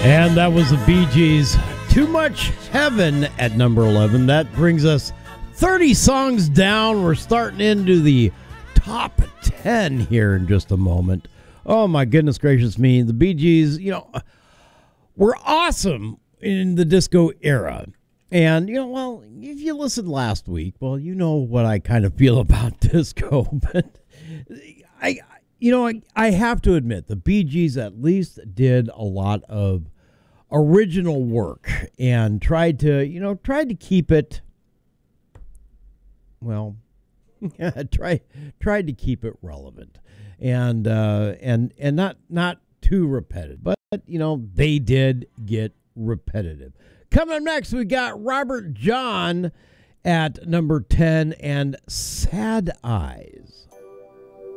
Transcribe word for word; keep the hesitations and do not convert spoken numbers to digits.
And that was the Bee Gees, Too Much Heaven at number eleven. That brings us thirty songs down. We're starting into the top ten here in just a moment. Oh, my goodness gracious me. The Bee Gees, you know, were awesome in the disco era. And, you know, well, if you listened last week, well, you know what I kind of feel about disco. But I, you know, I, I have to admit, the Bee Gees at least did a lot of original work and tried to, you know, tried to keep it, well, try tried to keep it relevant and uh, and and not not too repetitive. But, you know, they did get repetitive. Coming up next, we got Robert John at number ten and Sad Eyes.